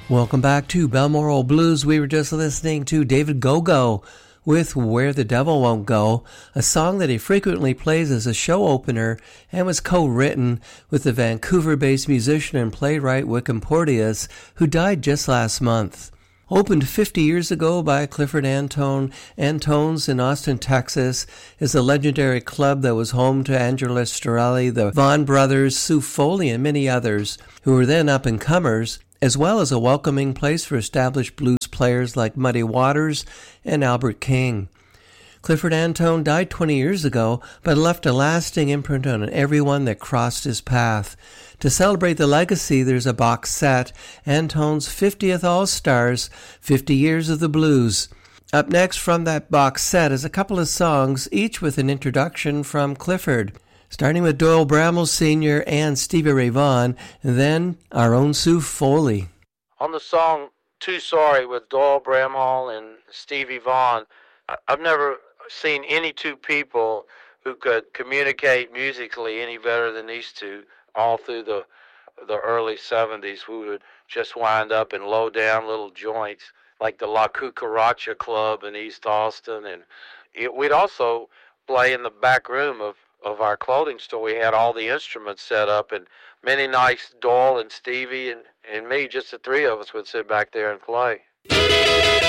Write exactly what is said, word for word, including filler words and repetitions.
Welcome back to Balmoral Blues. We were just listening to David Gogo with Where the Devil Won't Go, a song that he frequently plays as a show opener and was co-written with the Vancouver-based musician and playwright Wickham Porteous, who died just last month. Opened fifty years ago by Clifford Antone, Antones in Austin, Texas, is a legendary club that was home to Angela Storelli, the Vaughan brothers, Sue Foley, and many others, who were then up-and-comers, as well as a welcoming place for established blues players like Muddy Waters and Albert King. Clifford Antone died twenty years ago, but left a lasting imprint on everyone that crossed his path. To celebrate the legacy, there's a box set, Antone's fiftieth All-Stars, fifty Years of the Blues. Up next from that box set is a couple of songs, each with an introduction from Clifford, starting with Doyle Bramhall Senior and Stevie Ray Vaughan, and then our own Sue Foley. On the song Too Sorry with Doyle Bramhall and Stevie Vaughan, I've never seen any two people who could communicate musically any better than these two all through the the early seventies. We would just wind up in low-down little joints like the La Cucaracha Club in East Austin, and it, we'd also play in the back room of of our clothing store. We had all the instruments set up, and many nights Doyle and Stevie and, and me, just the three of us, would sit back there and play.